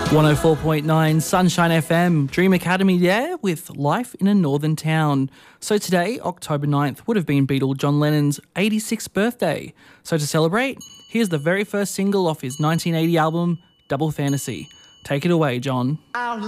104.9 Sunshine FM, Dream Academy there with Life in a Northern Town. So today, October 9th, would have been Beatle John Lennon's 86th birthday. So to celebrate, here's the very first single off his 1980 album, Double Fantasy. Take it away, John. Our